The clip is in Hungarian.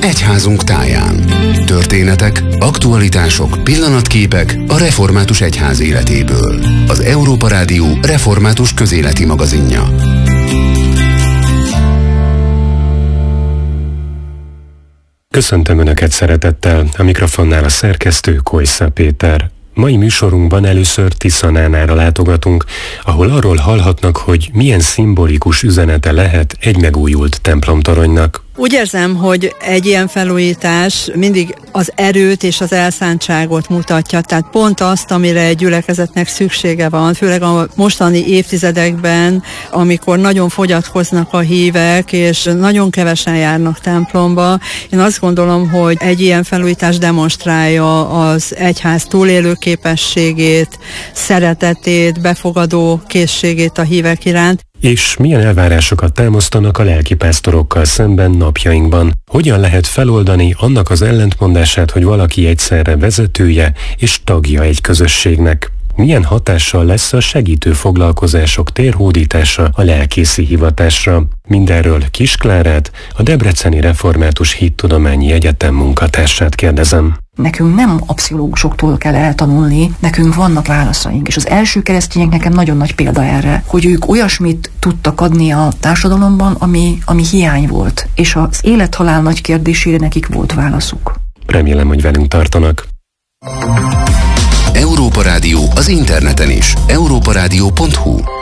egyházunk táján. Történetek, aktualitások, pillanatképek a református egyház életéből. Az Európa Rádió református közéleti magazinja. Köszöntöm Önöket szeretettel, a mikrofonnál a szerkesztő Kojsza Péter. Mai műsorunkban először Tiszanánára látogatunk, ahol arról hallhatnak, hogy milyen szimbolikus üzenete lehet egy megújult templomtoronynak. Úgy érzem, hogy egy ilyen felújítás mindig az erőt és az elszántságot mutatja, tehát pont azt, amire egy gyülekezetnek szüksége van, főleg a mostani évtizedekben, amikor nagyon fogyatkoznak a hívek, és nagyon kevesen járnak templomba. Én azt gondolom, hogy egy ilyen felújítás demonstrálja az egyház túlélő képességét, szeretetét, befogadó készségét a hívek iránt. És milyen elvárásokat támasztanak a lelkipásztorokkal szemben napjainkban? Hogyan lehet feloldani annak az ellentmondását, hogy valaki egyszerre vezetője és tagja egy közösségnek? Milyen hatással lesz a segítő foglalkozások térhódítása a lelkészi hivatásra? Mindenről Kiss Klárát, a Debreceni Református Hittudományi Egyetem munkatársát kérdezem. Nekünk nem a pszichológusoktól kell eltanulni, nekünk vannak válaszaink. És az első keresztények nekem nagyon nagy példa erre, hogy ők olyasmit tudtak adni a társadalomban, ami hiány volt. És az élet-halál nagy kérdésére nekik volt válaszuk. Remélem, hogy velünk tartanak. Európa Rádió az interneten is. europaradio.hu